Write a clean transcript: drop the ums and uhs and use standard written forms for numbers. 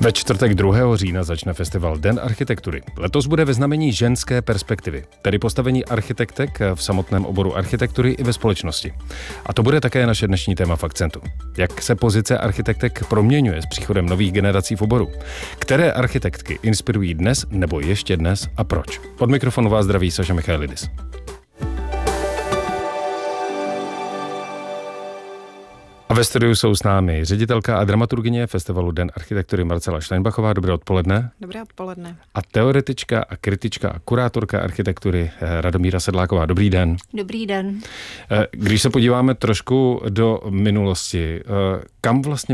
Ve čtvrtek 2. října začne festival Den architektury. Letos bude ve znamení ženské perspektivy, tedy postavení architektek v samotném oboru architektury i ve společnosti. A to bude také naše dnešní téma v Akcentu. Jak se pozice architektek proměňuje s příchodem nových generací v oboru? Které architektky inspirují dnes nebo ještě dnes a proč? Od mikrofonu vás zdraví Saša Michailidis. A ve studiu jsou s námi ředitelka a dramaturgyně festivalu Den architektury Marcela Steinbachová. Dobré odpoledne. Dobré odpoledne. A teoretička a kritička a kurátorka architektury Radomíra Sedláková. Dobrý den. Dobrý den. Když se podíváme trošku do minulosti, kam vlastně